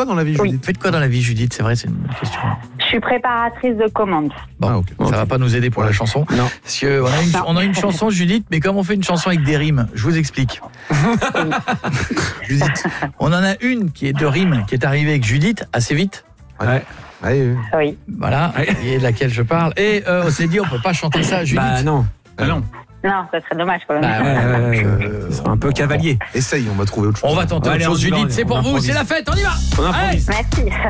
quoi dans la vie, Judith ? Faites quoi dans la vie, Judith ? C'est vrai, c'est une bonne question. Je suis préparatrice de commandes. Bon, ça va pas nous aider pour la chanson. Non. Parce que on a une chanson, Judith, mais comme on fait une chanson avec des rimes, je vous explique. Judith. On en a une qui est de rimes, qui est arrivée avec Judith assez vite. Ouais. Allez, Oui. Voilà, et de laquelle je parle. Et on s'est dit, on peut pas chanter ça, Judith. Bah non. non. Non, ça serait dommage quand même. Bah ouais, C'est un peu cavalier. essaye, on va trouver autre chose. on va tenter Allez, autre chose, on y va, Judith. C'est on pour vous, improvise. c'est la fête, on y va. On improvise. Merci.